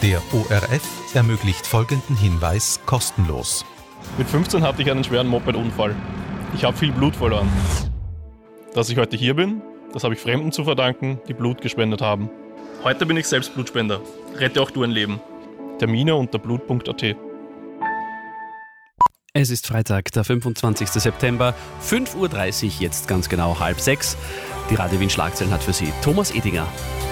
Der ORF ermöglicht folgenden Hinweis kostenlos. Mit 15 hatte ich einen schweren Moped-Unfall. Ich habe viel Blut verloren. Dass ich heute hier bin, das habe ich Fremden zu verdanken, die Blut gespendet haben. Heute bin ich selbst Blutspender. Rette auch du ein Leben. Termine unter blut.at. Es ist Freitag, der 25. September, 5.30 Uhr, jetzt ganz genau 5:30. Die Radio Wien Schlagzeilen hat für Sie Thomas Edinger.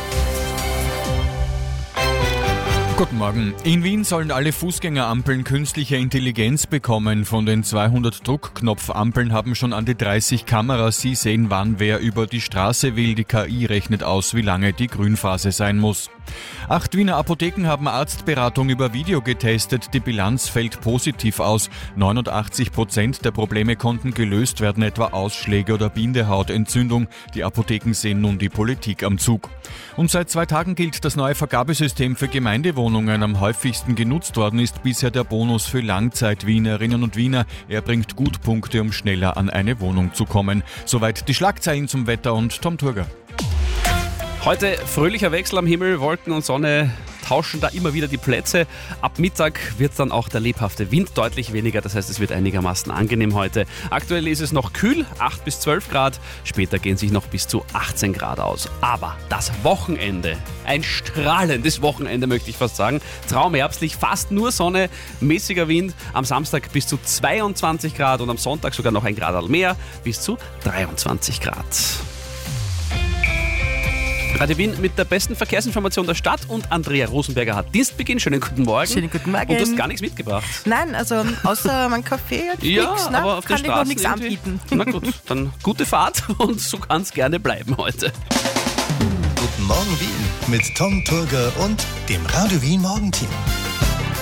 Guten Morgen. In Wien sollen alle Fußgängerampeln künstliche Intelligenz bekommen. Von den 200 Druckknopfampeln haben schon an die 30 Kameras. Sie sehen, wann wer über die Straße will. Die KI rechnet aus, wie lange die Grünphase sein muss. 8 Wiener Apotheken haben Arztberatung über Video getestet. Die Bilanz fällt positiv aus. 89% der Probleme konnten gelöst werden, etwa Ausschläge oder Bindehautentzündung. Die Apotheken sehen nun die Politik am Zug. Und seit 2 Tagen gilt das neue Vergabesystem für Gemeindewohnungen. Am häufigsten genutzt worden ist bisher der Bonus für Langzeit-Wienerinnen und Wiener. Er bringt gut Punkte, um schneller an eine Wohnung zu kommen. Soweit die Schlagzeilen zum Wetter und Tom Turger. Heute fröhlicher Wechsel am Himmel, Wolken und Sonne tauschen da immer wieder die Plätze. Ab Mittag wird dann auch der lebhafte Wind deutlich weniger, das heißt, es wird einigermaßen angenehm heute. Aktuell ist es noch kühl, 8 bis 12 Grad, später gehen sich noch bis zu 18 Grad aus. Aber das Wochenende, ein strahlendes Wochenende möchte ich fast sagen, traumherbstlich, fast nur Sonne, mäßiger Wind, am Samstag bis zu 22 Grad und am Sonntag sogar noch ein Grad mehr, bis zu 23 Grad. Radio Wien mit der besten Verkehrsinformation der Stadt und Andrea Rosenberger hat Dienstbeginn. Schönen guten Morgen. Schönen guten Morgen. Und du hast gar nichts mitgebracht. Nein, also außer mein Kaffee jetzt Ja, nichts. aber auf kann den ich noch Straßen nichts irgendwie. anbieten. Na gut, dann gute Fahrt und so kann es gerne bleiben heute. Guten Morgen Wien mit Tom Turger und dem Radio Wien Morgenteam.